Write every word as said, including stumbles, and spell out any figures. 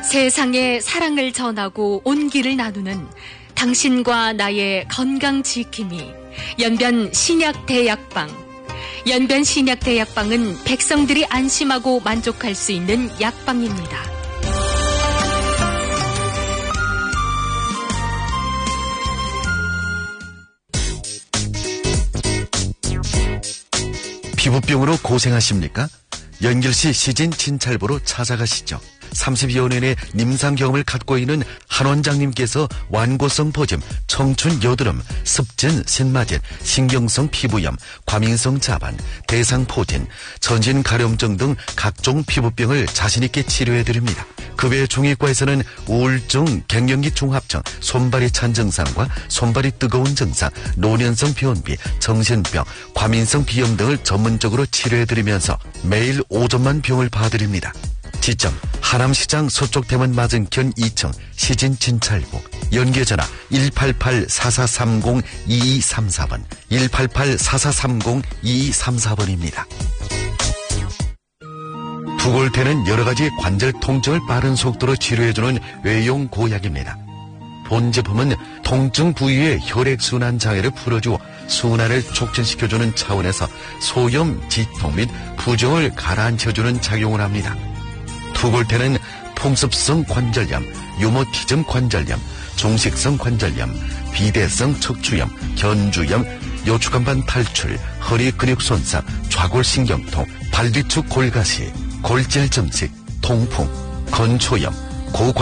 세상에 사랑을 전하고 온기를 나누는 당신과 나의 건강 지킴이 연변 신약대약방. 연변 신약대약방은 백성들이 안심하고 만족할 수 있는 약방입니다. 피부병으로 고생하십니까? 연결시 시진 진찰보로 찾아가시죠. 삼십여 년의 임상 경험을 갖고 있는 한 원장님께서 완고성 보즘, 청춘 여드름, 습진, 신마진, 신경성 피부염, 과민성 자반, 대상포진, 전신 가려움증 등 각종 피부병을 자신있게 치료해드립니다. 그 외 중의과에서는 우울증, 갱년기 중합증, 손발이 찬 증상과 손발이 뜨거운 증상, 노년성 변비, 정신병, 과민성 비염 등을 전문적으로 치료해드리면서 매일 오전만 병을 봐드립니다. 지점 하남시장 서쪽대문 맞은편 이 층 시진 진찰보. 연계전화 일팔팔 사사삼공 이이삼사 번 일팔팔 사사삼공 이이삼사 번입니다. 두골대는 여러가지 관절 통증을 빠른 속도로 치료해주는 외용 고약입니다. 본 제품은 통증 부위의 혈액순환 장애를 풀어주어 순환을 촉진시켜주는 차원에서 소염, 지통 및 부종을 가라앉혀주는 작용을 합니다. 투골테는 풍습성 관절염, 유모티즘 관절염, 종식성 관절염, 비대성 척추염, 견주염, 요추간반 탈출, 허리 근육 손상, 좌골신경통, 발뒤축 골가시, 골질 증식, 통풍, 건초염, 고